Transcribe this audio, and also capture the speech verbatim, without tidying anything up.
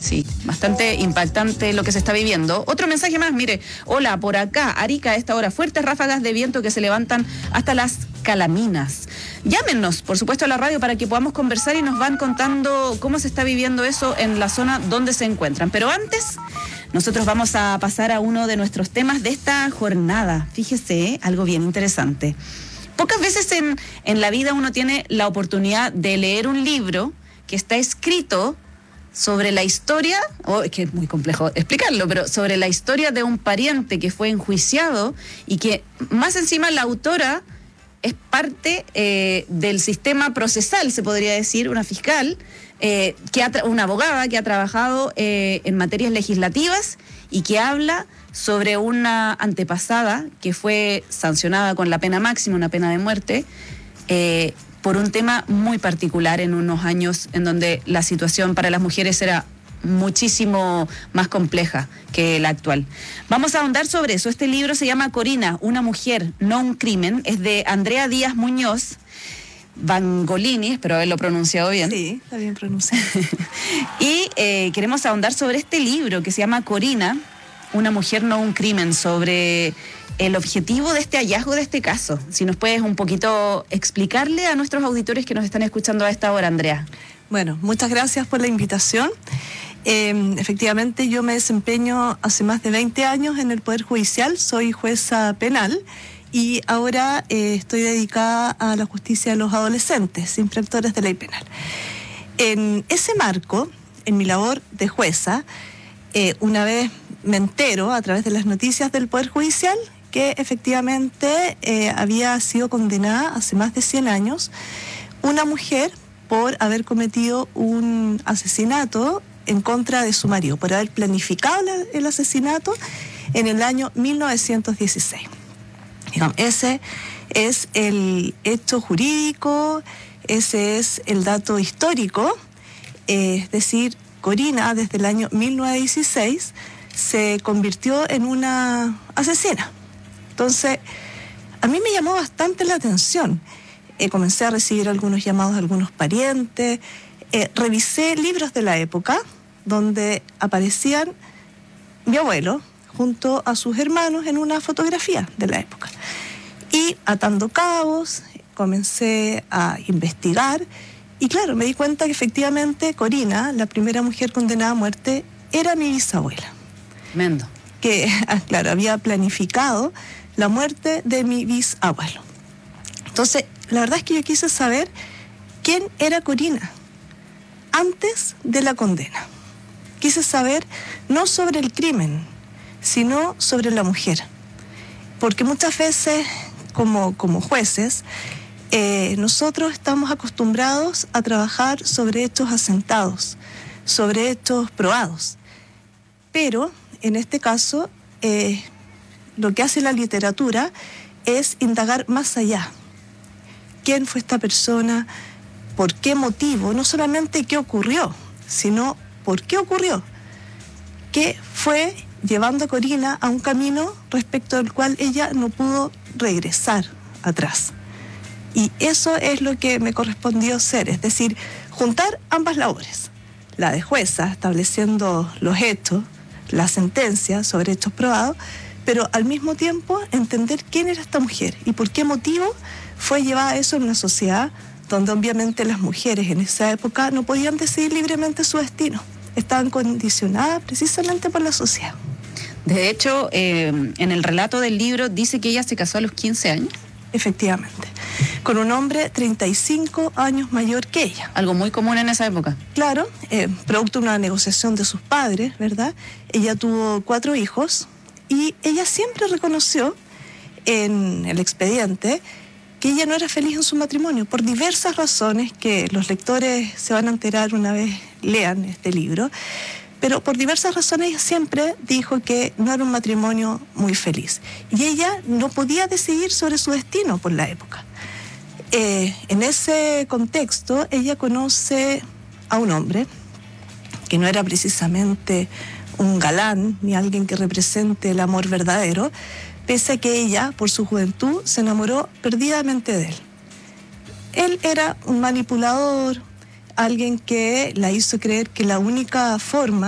Sí, bastante impactante lo que se está viviendo. Otro mensaje más, mire, hola, por acá, Arica, a esta hora, fuertes ráfagas de viento que se levantan hasta las Calaminas. Llámenos, por supuesto, a la radio para que podamos conversar y nos van contando cómo se está viviendo eso en la zona donde se encuentran. Pero antes, nosotros vamos a pasar a uno de nuestros temas de esta jornada. Fíjese, ¿eh? Algo bien interesante. Pocas veces en, en la vida uno tiene la oportunidad de leer un libro que está escrito sobre la historia, oh, es que es muy complejo explicarlo, pero sobre la historia de un pariente que fue enjuiciado y que más encima la autora es parte eh, del sistema procesal, se podría decir, una fiscal, eh, que ha tra- una abogada que ha trabajado eh, en materias legislativas y que habla sobre una antepasada que fue sancionada con la pena máxima, una pena de muerte, eh, por un tema muy particular en unos años en donde la situación para las mujeres era muchísimo más compleja que la actual. Vamos a ahondar sobre eso. Este libro se llama Corina, una mujer, no un crimen. Es de Andrea Díaz Muñoz Bangolini, espero haberlo pronunciado bien. Sí, está bien pronunciado. Y eh, queremos ahondar sobre este libro que se llama Corina, una mujer, no un crimen, sobre el objetivo de este hallazgo de este caso. Si nos puedes un poquito explicarle a nuestros auditores que nos están escuchando a esta hora, Andrea. Bueno, muchas gracias por la invitación. Eh, efectivamente, yo me desempeño hace más de veinte años en el Poder Judicial, soy jueza penal y ahora eh, estoy dedicada a la justicia de los adolescentes, infractores de ley penal. En ese marco, en mi labor de jueza, eh, una vez me entero a través de las noticias del Poder Judicial que efectivamente eh, había sido condenada hace más de cien años una mujer por haber cometido un asesinato en contra de su marido, por haber planificado la, el asesinato en el año mil novecientos dieciséis. Digamos, ese es el hecho jurídico, ese es el dato histórico, eh, es decir, Corina desde el año mil novecientos dieciséis se convirtió en una asesina. Entonces, a mí me llamó bastante la atención. Eh, comencé a recibir algunos llamados de algunos parientes, eh, revisé libros de la época donde aparecían mi abuelo junto a sus hermanos en una fotografía de la época. Y atando cabos, comencé a investigar y claro, me di cuenta que efectivamente Corina, la primera mujer condenada a muerte, era mi bisabuela. Tremendo. Que, claro, había planificado la muerte de mi bisabuelo. Entonces, la verdad es que yo quise saber quién era Corina antes de la condena. Quise saber no sobre el crimen, sino sobre la mujer. Porque muchas veces, como, como jueces, eh, nosotros estamos acostumbrados a trabajar sobre hechos asentados, sobre hechos probados. Pero, en este caso, eh, lo que hace la literatura es indagar más allá. ¿Quién fue esta persona? ¿Por qué motivo? No solamente qué ocurrió, sino por qué ocurrió. ¿Qué fue llevando a Corina a un camino respecto al cual ella no pudo regresar atrás? Y eso es lo que me correspondió hacer, es decir, juntar ambas labores. La de jueza, estableciendo los hechos, la sentencia sobre hechos probados, pero al mismo tiempo entender quién era esta mujer y por qué motivo fue llevada a eso en una sociedad donde obviamente las mujeres en esa época no podían decidir libremente su destino, estaban condicionadas precisamente por la sociedad. De hecho, eh, en el relato del libro dice que ella se casó a los quince años. Efectivamente, con un hombre treinta y cinco años mayor que ella. Algo muy común en esa época. Claro, eh, producto de una negociación de sus padres, ¿verdad? Ella tuvo cuatro hijos y ella siempre reconoció en el expediente que ella no era feliz en su matrimonio por diversas razones que los lectores se van a enterar una vez lean este libro. Pero por diversas razones ella siempre dijo que no era un matrimonio muy feliz. Y ella no podía decidir sobre su destino por la época. Eh, en ese contexto, ella conoce a un hombre que no era precisamente un galán ni alguien que represente el amor verdadero, pese a que ella, por su juventud, se enamoró perdidamente de él. Él era un manipulador, alguien que la hizo creer que la única forma